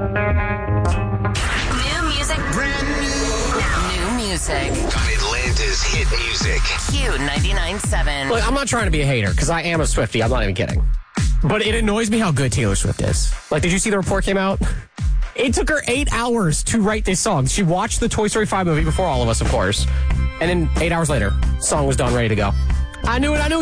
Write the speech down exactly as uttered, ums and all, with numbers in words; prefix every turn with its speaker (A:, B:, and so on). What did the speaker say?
A: New music. Brand new. Now. New music.
B: On Atlanta's hit music.
A: Q ninety-nine point seven.
C: Look, I'm not trying to be a hater because I am a Swiftie. I'm not even kidding. But it annoys me how good Taylor Swift is. Like, did you see the report came out? It took her eight hours to write this song. She watched the Toy Story five movie before all of us, of course. And then eight hours later, song was done, ready to go. I knew it, I knew